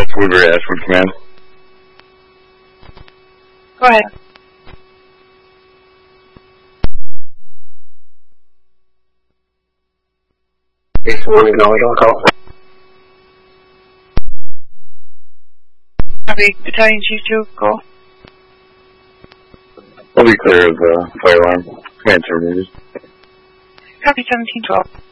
Yes, Woodbury, Ashwood Command. Go ahead. It's morning, no, I don't call. Copy, Battalion Chief 2, go. We'll be clear of the fire alarm. Command terminated. Copy 1712.